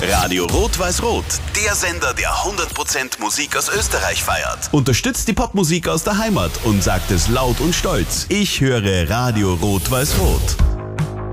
Radio Rot-Weiß-Rot, der Sender, der 100% Musik aus Österreich feiert. Unterstützt die Popmusik aus der Heimat und sagt es laut und stolz. Ich höre Radio Rot-Weiß-Rot.